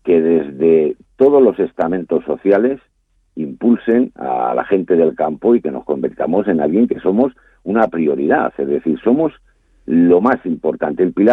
que desde todos los estamentos sociales impulsen a la gente del campo y que nos convirtamos en alguien que somos una prioridad, es decir, somos lo más importante, el pilar